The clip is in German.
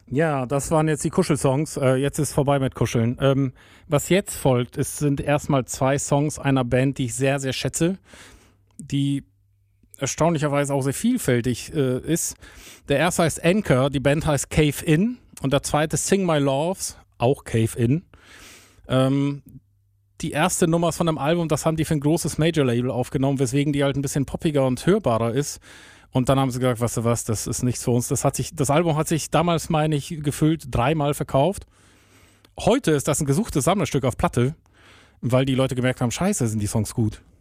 Ja, das waren jetzt die Kuschelsongs. Jetzt ist vorbei mit Kuscheln. Was jetzt folgt, sind erstmal zwei Songs einer Band, die ich sehr, sehr schätze, die erstaunlicherweise auch sehr vielfältig ist. Der erste heißt Anchor, die Band heißt Cave In und der zweite Sing My Loves, auch Cave In. Die erste Nummer ist von einem Album, das haben die für ein großes Major-Label aufgenommen, weswegen die halt ein bisschen poppiger und hörbarer ist. Und dann haben sie gesagt, weißt du was, das ist nichts für uns. Das Album hat sich damals, meine ich, gefühlt 3-mal verkauft. Heute ist das ein gesuchtes Sammlerstück auf Platte, weil die Leute gemerkt haben, scheiße, sind die Songs gut.